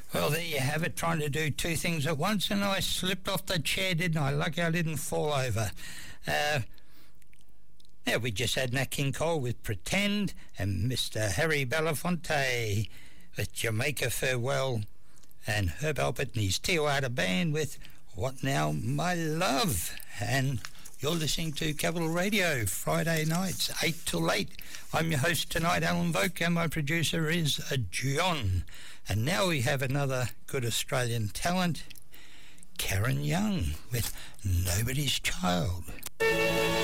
Well, there you have it, trying to do two things at once, and I slipped off the chair, didn't I? Lucky I didn't fall over. We just had Nat King Cole with Pretend, and Mr. Harry Belafonte with Jamaica Farewell, and Herb Alpert and his Tijuana band with What Now, My Love. And you're listening to Capital Radio, Friday nights, 8 till 8. I'm your host tonight, Alan Voke, and my producer is John. And now we have another good Australian talent, Karen Young, with Nobody's Child.